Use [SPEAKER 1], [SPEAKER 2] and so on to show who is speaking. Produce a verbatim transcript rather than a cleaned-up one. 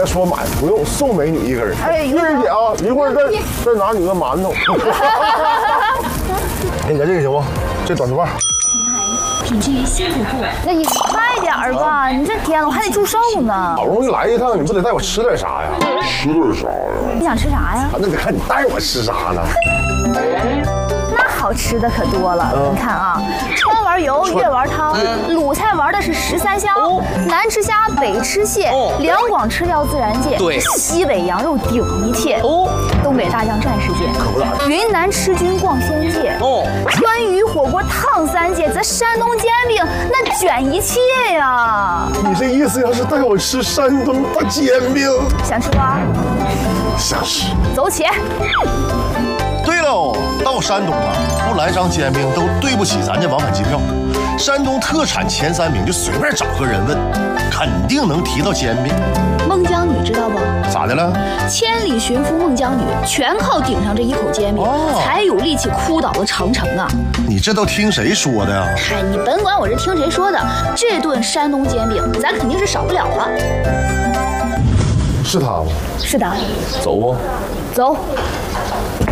[SPEAKER 1] 说买不用，送美女一根。
[SPEAKER 2] 哎，
[SPEAKER 1] 一人姐啊，一会儿再再拿你个馒头。那个这个行不？这短头发。
[SPEAKER 3] 品质于新主妇。
[SPEAKER 2] 那你快点儿吧，你这天了，我还得祝寿呢。
[SPEAKER 1] 好容易来一趟，你不得带我吃点啥呀？吃点啥呀？
[SPEAKER 2] 你想吃啥呀？
[SPEAKER 1] 那得看你带我吃啥呢？
[SPEAKER 2] 那好吃的可多了，嗯、你看啊，川玩油，粤玩汤，嗯、鲁菜玩的是十三香，哦、南吃虾，北吃蟹，哦、两广吃料自然界，
[SPEAKER 4] 对，
[SPEAKER 2] 西北羊肉顶一切，哦，东北大酱蘸世界，
[SPEAKER 1] 可不咋的。
[SPEAKER 2] 云南吃菌逛仙界，哦，川渝火锅烫三界，咱山东煎饼那卷一切呀。
[SPEAKER 1] 你这意思要是带我吃山东大煎饼，
[SPEAKER 2] 想吃吧？
[SPEAKER 1] 想吃。
[SPEAKER 2] 走起。
[SPEAKER 5] 对喽，到山东啊，不来张煎饼都对不起咱这往返机票。山东特产前三名就随便找个人问，肯定能提到煎饼。
[SPEAKER 3] 孟姜女知道不？
[SPEAKER 5] 咋的了？
[SPEAKER 3] 千里寻夫孟姜女，全靠顶上这一口煎饼，哦、才有力气哭倒了长城啊！
[SPEAKER 5] 你这都听谁说的呀？
[SPEAKER 3] 嗨，你甭管我是听谁说的，这顿山东煎饼咱肯定是少不了了。
[SPEAKER 1] 是他吗？
[SPEAKER 2] 是的。
[SPEAKER 1] 走不？
[SPEAKER 2] 走。